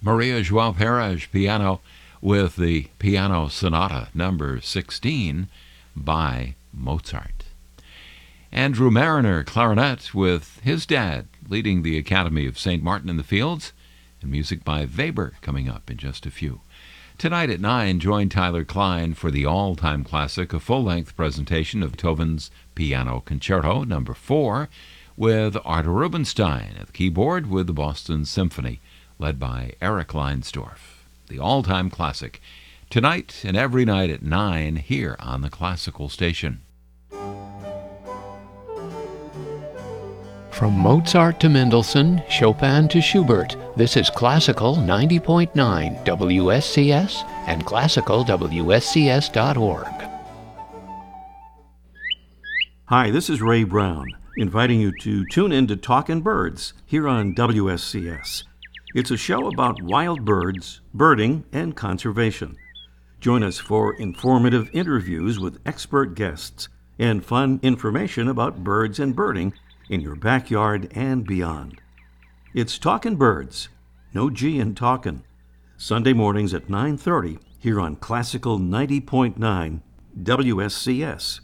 Maria Joao Perez piano with the Piano Sonata number 16 by Mozart. Andrew Mariner clarinet with his dad leading the Academy of St. Martin in the Fields, and music by Weber coming up in just a few. Tonight at 9, join Tyler Klein for the all-time classic, a full-length presentation of Beethoven's Piano Concerto No. 4, with Artur Rubinstein at the keyboard with the Boston Symphony, led by Eric Leinsdorf. The all-time classic, tonight and every night at 9 here on the Classical Station. From Mozart to Mendelssohn, Chopin to Schubert, this is Classical 90.9 WSCS and classicalwscs.org. Hi, this is Ray Brown, inviting you to tune in to Talkin' Birds here on WSCS. It's a show about wild birds, birding, and conservation. Join us for informative interviews with expert guests and fun information about birds and birding in your backyard and beyond. It's Talkin' Birds, no G in Talkin', Sunday mornings at 9:30 here on Classical 90.9 WSCS.